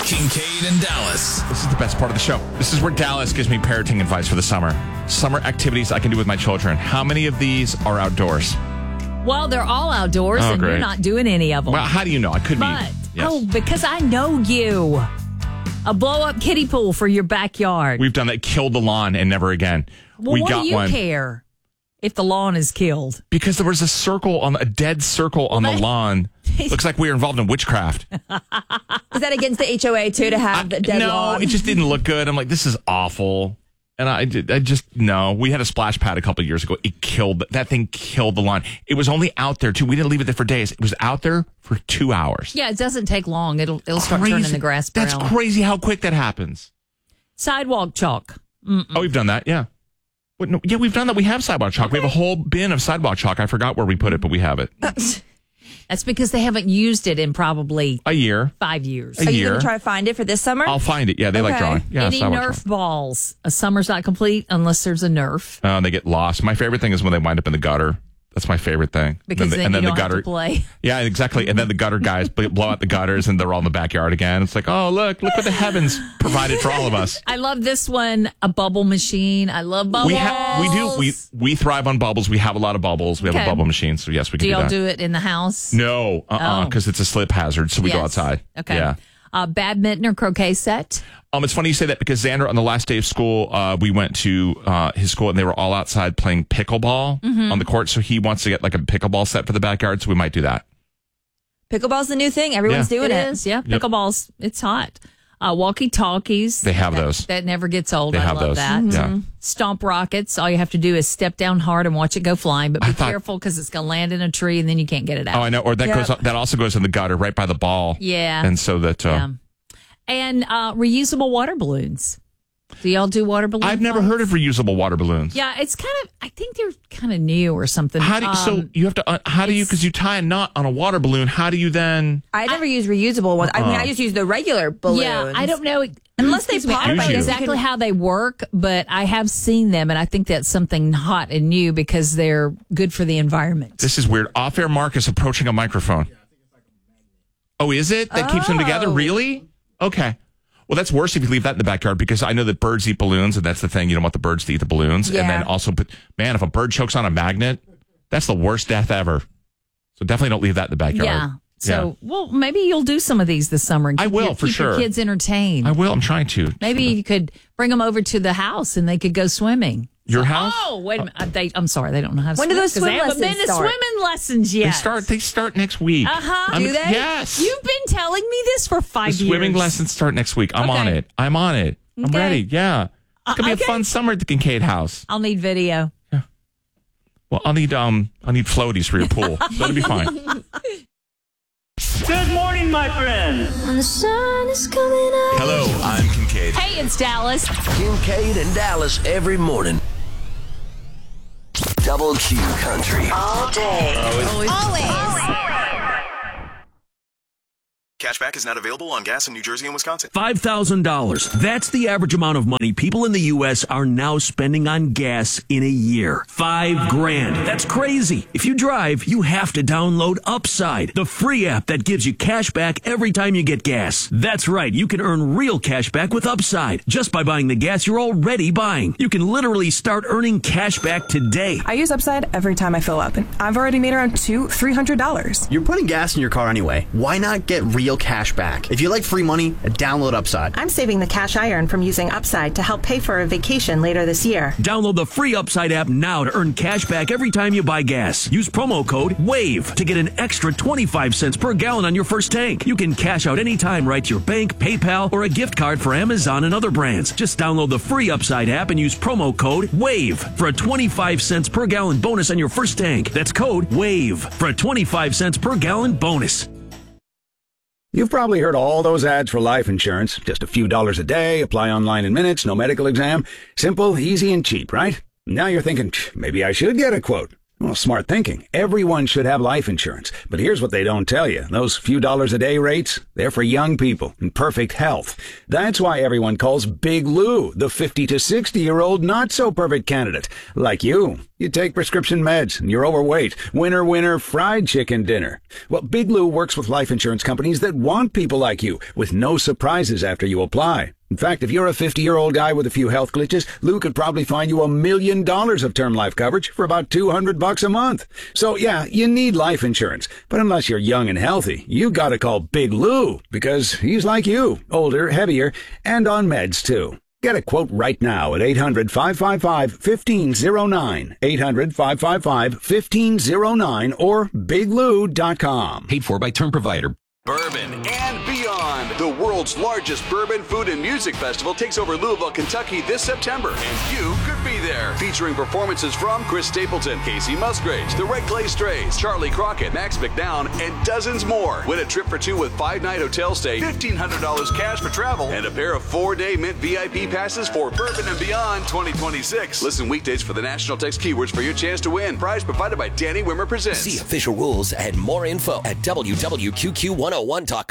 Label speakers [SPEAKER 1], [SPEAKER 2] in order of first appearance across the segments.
[SPEAKER 1] Kincaid and Dallas.
[SPEAKER 2] This is the best part of the show. This is where Dallas gives me parenting advice for the summer. Summer activities I can do with my children. How many of these are outdoors?
[SPEAKER 3] Well, they're all outdoors, and
[SPEAKER 2] great.
[SPEAKER 3] you're not doing any of them.
[SPEAKER 2] Well, how do you know? I could
[SPEAKER 3] But,
[SPEAKER 2] be. Yes.
[SPEAKER 3] because I know you. A blow-up kiddie pool for your backyard.
[SPEAKER 2] We've done that. Killed the lawn and never again.
[SPEAKER 3] Well,
[SPEAKER 2] we
[SPEAKER 3] what
[SPEAKER 2] got
[SPEAKER 3] do you
[SPEAKER 2] one
[SPEAKER 3] care if the lawn is killed?
[SPEAKER 2] because there was a dead circle on the lawn. Looks like we were involved in witchcraft.
[SPEAKER 4] Is that against the HOA too to have the dead lawn?
[SPEAKER 2] No, it just didn't look good. I'm like, this is awful. And I just, no. We had a splash pad a couple of years ago. That thing killed the lawn. It was only out there, too. We didn't leave it there for days. It was out there for 2 hours.
[SPEAKER 3] Yeah, it doesn't take long. It'll start turning the grass brown.
[SPEAKER 2] That's crazy how quick that happens.
[SPEAKER 3] Sidewalk chalk.
[SPEAKER 2] Oh, we've done that, yeah. What, no, yeah, we've done that. We have sidewalk chalk. We have a whole bin of sidewalk chalk. I forgot where we put it, but we have it.
[SPEAKER 3] That's because they haven't used it in probably
[SPEAKER 2] a year.
[SPEAKER 3] 5 years.
[SPEAKER 4] Are you going to try to find it for this summer?
[SPEAKER 2] I'll find it. Yeah, they like drawing. Yeah,
[SPEAKER 3] Any
[SPEAKER 2] sidewalk
[SPEAKER 3] Nerf
[SPEAKER 2] chalk.
[SPEAKER 3] balls. A summer's not complete unless there's a Nerf.
[SPEAKER 2] They get lost. My favorite thing is when they wind up in the gutter. That's my favorite thing.
[SPEAKER 3] Because then you don't have to play.
[SPEAKER 2] Yeah, exactly. And then the gutter guys blow out the gutters and they're all in the backyard again. It's like, oh, look what the heavens provided for all of us.
[SPEAKER 3] I love this one, a bubble machine. I love bubbles.
[SPEAKER 2] We thrive on bubbles. We have a lot of bubbles. We have a bubble machine. So, yes, we can do that.
[SPEAKER 3] Do y'all do it in the house?
[SPEAKER 2] No, because it's a slip hazard. So we go outside.
[SPEAKER 3] Okay.
[SPEAKER 2] Yeah.
[SPEAKER 3] Badminton or croquet set?
[SPEAKER 2] It's funny you say that because Xander, on the last day of school, we went to his school and they were all outside playing pickleball on the court. So he wants to get like a pickleball set for the backyard. So we might do that.
[SPEAKER 4] Pickleball's the new thing. Everyone's doing it.
[SPEAKER 3] It is, yeah. Pickleball's, it's hot. Walkie-talkies.
[SPEAKER 2] They have those.
[SPEAKER 3] That never gets old.
[SPEAKER 2] They
[SPEAKER 3] I
[SPEAKER 2] have
[SPEAKER 3] love
[SPEAKER 2] those.
[SPEAKER 3] that.
[SPEAKER 2] Yeah.
[SPEAKER 3] Stomp rockets. All you have to do is step down hard and watch it go flying. But be careful because it's going to land in a tree and then you can't get it out.
[SPEAKER 2] Oh, I know. Or that also goes in the gutter right by the ball.
[SPEAKER 3] Yeah.
[SPEAKER 2] And so that...
[SPEAKER 3] And reusable water balloons. Do y'all do water balloons?
[SPEAKER 2] I've never heard of reusable water balloons.
[SPEAKER 3] Yeah, it's kind of, I think they're kind of new or something.
[SPEAKER 2] How do you, because you tie a knot on a water balloon, how do you then?
[SPEAKER 4] I never use reusable ones. I mean, I just use the regular balloons.
[SPEAKER 3] Yeah, I don't know.
[SPEAKER 4] Unless they pop.
[SPEAKER 3] I don't know exactly how they work, but I have seen them, and I think that's something hot and new because they're good for the environment.
[SPEAKER 2] This is weird. Off-air Mark is approaching a microphone. Oh, is it? That keeps them together? Really? Okay. Well, that's worse if you leave that in the backyard because I know that birds eat balloons, and that's the thing. You don't want the birds to eat the balloons.
[SPEAKER 4] Yeah.
[SPEAKER 2] And then also, man, if a bird chokes on a magnet, that's the worst death ever. So definitely don't leave that in the backyard.
[SPEAKER 3] Yeah. So, well, maybe you'll do some of these this summer. And
[SPEAKER 2] I will, for
[SPEAKER 3] keep
[SPEAKER 2] sure.
[SPEAKER 3] Your kids entertained.
[SPEAKER 2] I will. I'm trying to.
[SPEAKER 3] Maybe you could bring them over to the house and they could go swimming.
[SPEAKER 2] Your house?
[SPEAKER 3] Oh, wait a minute. I'm sorry. They don't know how to
[SPEAKER 4] When
[SPEAKER 3] swim.
[SPEAKER 4] do those
[SPEAKER 3] 'cause
[SPEAKER 4] swim
[SPEAKER 3] they haven't
[SPEAKER 4] lessons
[SPEAKER 3] been to
[SPEAKER 4] start?
[SPEAKER 3] swimming lessons yet.
[SPEAKER 2] They start next week.
[SPEAKER 3] Uh-huh.
[SPEAKER 4] Do they?
[SPEAKER 2] Yes.
[SPEAKER 3] You've been telling me this for 5 years.
[SPEAKER 2] The swimming lessons start next week. I'm on it. I'm
[SPEAKER 4] Okay.
[SPEAKER 2] ready. Yeah. It's going to be a fun summer at the Kincaid house.
[SPEAKER 3] I'll need video.
[SPEAKER 2] Well, I'll need floaties for your pool. So it'll be fine.
[SPEAKER 5] Good morning, my friend.
[SPEAKER 4] And the sun is coming up.
[SPEAKER 1] Hello, I'm Kincaid.
[SPEAKER 3] Hey, it's Dallas.
[SPEAKER 6] Kincaid and Dallas every morning. Double Q Country.
[SPEAKER 7] All day.
[SPEAKER 8] Cashback is not available on gas in New Jersey and Wisconsin.
[SPEAKER 9] $5,000. That's the average amount of money people in the U.S. are now spending on gas in a year. $5,000. That's crazy. If you drive, you have to download Upside, the free app that gives you cash back every time you get gas. That's right. You can earn real cash back with Upside just by buying the gas you're already buying. You can literally start earning cash back today.
[SPEAKER 10] I use Upside every time I fill up, and I've already made around $300.
[SPEAKER 11] You're putting gas in your car anyway. Why not get real cash back? If you like free money, download Upside.
[SPEAKER 10] I'm saving the cash I earn from using Upside to help pay for a vacation later this year.
[SPEAKER 9] Download the free Upside app now to earn cash back every time you buy gas. Use promo code WAVE to get an extra 25 cents per gallon on your first tank. You can cash out anytime right to your bank, PayPal, or a gift card for Amazon and other brands. Just download the free Upside app and use promo code WAVE for a 25 cents per gallon bonus on your first tank. That's code WAVE for a 25 cents per gallon bonus.
[SPEAKER 12] You've probably heard all those ads for life insurance. Just a few dollars a day, apply online in minutes, no medical exam. Simple, easy, and cheap, right? Now you're thinking, maybe I should get a quote. Well, smart thinking. Everyone should have life insurance. But here's what they don't tell you. Those few dollars a day rates, they're for young people in perfect health. That's why everyone calls Big Lou the 50 to 60-year-old not-so-perfect candidate. Like you. You take prescription meds and you're overweight. Winner, winner, fried chicken dinner. Well, Big Lou works with life insurance companies that want people like you, with no surprises after you apply. In fact, if you're a 50-year-old guy with a few health glitches, Lou could probably find you $1 million of term life coverage for about $200 a month. So yeah, you need life insurance. But unless you're young and healthy, you gotta call Big Lou, because he's like you, older, heavier, and on meds too. Get a quote right now at 800-555-1509, 800-555-1509, or biglou.com.
[SPEAKER 9] Paid for by term provider.
[SPEAKER 7] Bourbon and beyond. The world's largest bourbon, food, and music festival takes over Louisville, Kentucky this September, and you could be there. Featuring performances from Chris Stapleton, Casey Musgraves, the Red Clay Strays, Charlie Crockett, Max McDowell, and dozens more. Win a trip for two with 5-night hotel stay, $1,500 cash for travel, and a pair of 4-day Mint VIP passes for Bourbon and Beyond 2026. Listen weekdays for the national text keywords for your chance to win. Prize provided by Danny Wimmer Presents.
[SPEAKER 6] See official rules and more info at www.QQ101.com.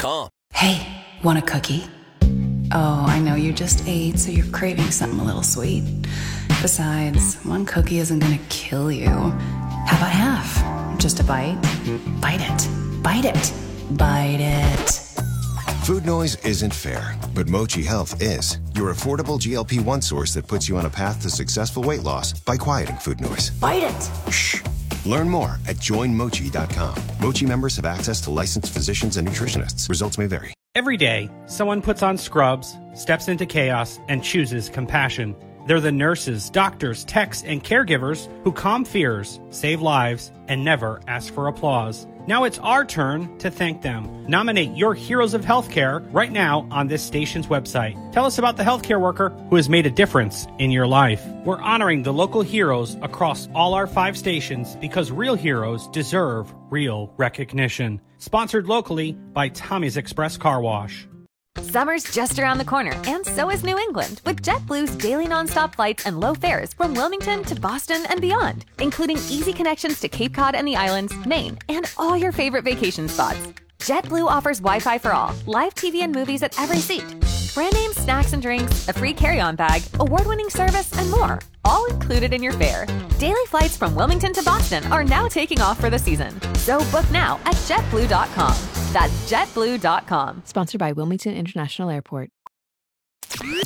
[SPEAKER 13] Hey, want a cookie? Oh, I know you just ate, so you're craving something a little sweet. Besides, one cookie isn't gonna kill you. How about half? Just a bite? Bite it. Bite it. Bite it.
[SPEAKER 14] Food noise isn't fair, but Mochi Health is. Your affordable GLP-1 source that puts you on a path to successful weight loss by quieting food noise.
[SPEAKER 13] Bite it.
[SPEAKER 14] Shh. Learn more at joinmochi.com. Mochi members have access to licensed physicians and nutritionists. Results may vary.
[SPEAKER 15] Every day, someone puts on scrubs, steps into chaos, and chooses compassion. They're the nurses, doctors, techs, and caregivers who calm fears, save lives, and never ask for applause. Now it's our turn to thank them. Nominate your heroes of healthcare right now on this station's website. Tell us about the healthcare worker who has made a difference in your life. We're honoring the local heroes across all our 5 stations because real heroes deserve real recognition. Sponsored locally by Tommy's Express Car Wash.
[SPEAKER 16] Summer's just around the corner, and so is New England, with JetBlue's daily nonstop flights and low fares from Wilmington to Boston and beyond, including easy connections to Cape Cod and the islands, Maine, and all your favorite vacation spots. JetBlue offers Wi-Fi for all, live TV and movies at every seat, brand name snacks and drinks, a free carry-on bag, award-winning service, and more, all included in your fare. Daily flights from Wilmington to Boston are now taking off for the season, so book now at JetBlue.com. That's JetBlue.com.
[SPEAKER 17] Sponsored by Wilmington International Airport.
[SPEAKER 18] Great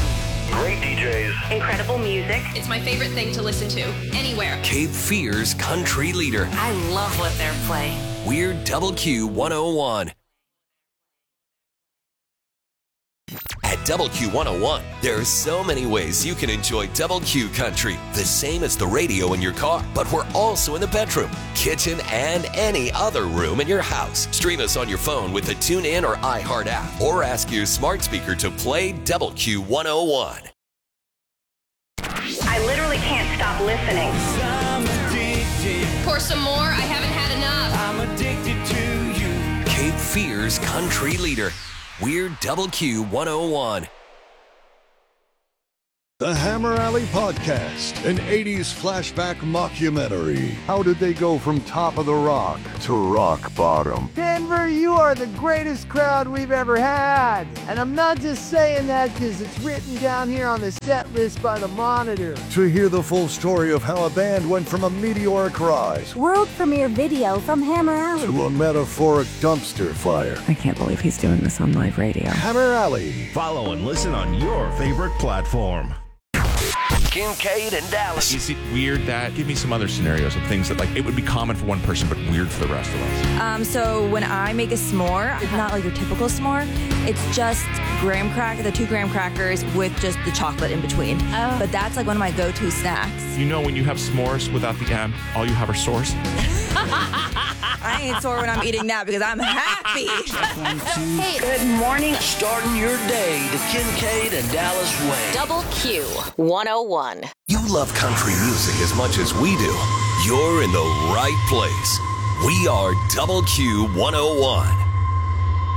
[SPEAKER 18] DJs.
[SPEAKER 19] Incredible music.
[SPEAKER 20] It's my favorite thing to listen to, anywhere.
[SPEAKER 6] Cape Fear's country leader.
[SPEAKER 19] I love what they're playing.
[SPEAKER 6] We're Double Q 101. At Double Q 101, there are so many ways you can enjoy Double Q Country, the same as the radio in your car, but we're also in the bedroom, kitchen, and any other room in your house. Stream us on your phone with the TuneIn or iHeart app, or ask your smart speaker to play Double Q 101.
[SPEAKER 19] I literally can't stop listening.
[SPEAKER 20] Pour some more, I haven't had enough.
[SPEAKER 18] I'm addicted to you.
[SPEAKER 6] Cape Fear's country leader. We're Double Q 101.
[SPEAKER 21] The Hammer Alley Podcast, an 80s flashback mockumentary. How did they go from top of the rock to rock bottom?
[SPEAKER 22] Denver, you are the greatest crowd we've ever had. And I'm not just saying that because it's written down here on the set list by the Monitor.
[SPEAKER 21] To hear the full story of how a band went from a meteoric rise
[SPEAKER 23] world premiere video from Hammer Alley
[SPEAKER 21] to a metaphoric dumpster fire.
[SPEAKER 17] I can't believe he's doing this on live radio.
[SPEAKER 21] Hammer Alley.
[SPEAKER 24] Follow and listen on your favorite platform.
[SPEAKER 6] Kincaid and Dallas.
[SPEAKER 2] Is it weird that, give me some other scenarios of things that like it would be common for one person but weird for the rest of us?
[SPEAKER 4] So when I make a s'more, it's not like your typical s'more. It's just the 2 graham crackers with just the chocolate in between.
[SPEAKER 3] Oh.
[SPEAKER 4] But that's like one of my go-to snacks.
[SPEAKER 2] You know when you have s'mores without the M, all you have are sores?
[SPEAKER 4] I ain't sore when I'm eating that because I'm happy.
[SPEAKER 19] Hey, good morning.
[SPEAKER 6] Starting your day the Kincaid and Dallas way.
[SPEAKER 16] Double Q 101.
[SPEAKER 6] You love country music as much as we do. You're in the right place. We are Double Q 101.